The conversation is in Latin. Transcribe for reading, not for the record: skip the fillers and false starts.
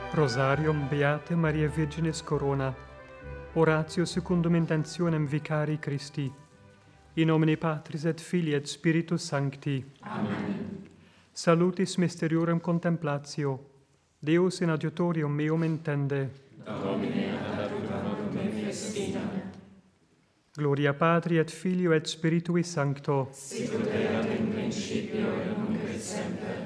Rosarium Beate Maria Virginis Corona, oratio secundum intentionem vicari Christi, in nomine Patris et Filii et Spiritus Sancti. Amen. Salutis mysteriorum contemplatio, Deus in adiutorium meum intende. Domine ad adiutorium me festina. Gloria Patri et Filio et Spiritui Sancto. Sicut erat in principio et nunc et semper